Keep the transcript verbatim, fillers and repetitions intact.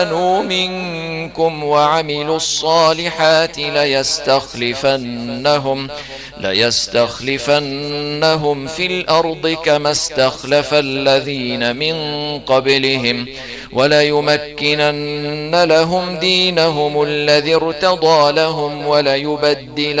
آمنوا منكم وعملوا الصالحات ليستخلفنهم ليستخلفنهم في الأرض كما استخلف الذين من قبلهم وليمكنن لهم دينهم الذي ارتضى لهم وليبدلنهم